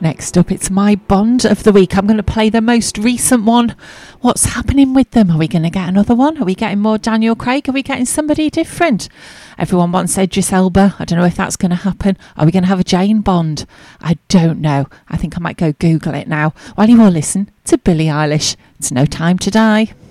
Next up, it's my Bond of the week. I'm going to play the most recent one. What's happening with them? Are we going to get another one? Are we getting more Daniel Craig? Are we getting somebody different? Everyone wants Idris Elba. I don't know if that's going to happen. Are we going to have a Jane Bond? I don't know. I think I might go Google it now. While you all listen to Billie Eilish, It's No Time to Die.